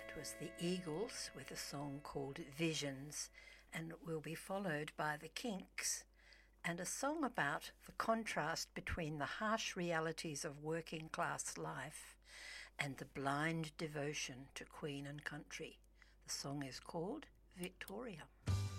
It was the Eagles with a song called Visions, and it will be followed by the Kinks and a song about the contrast between the harsh realities of working class life and the blind devotion to Queen and country. The song is called Victoria.